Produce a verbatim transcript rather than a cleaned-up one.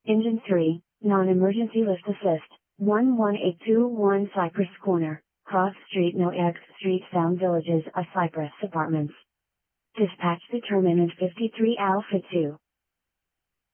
Engine three, non-emergency lift assist, one one eight two one Cypress Corner, Cross Street No X Street Sound Villages of Cypress Apartments. Dispatch determinant fifty-three Alpha two.